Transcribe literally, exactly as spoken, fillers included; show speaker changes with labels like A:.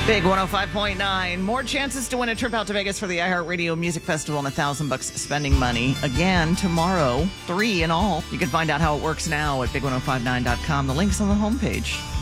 A: Big one oh five point nine. More chances to win a trip out to Vegas for the iHeartRadio Music Festival and a thousand bucks spending money. Again, tomorrow, three in all. You can find out how it works now at big one oh five nine dot com. The link's on the homepage.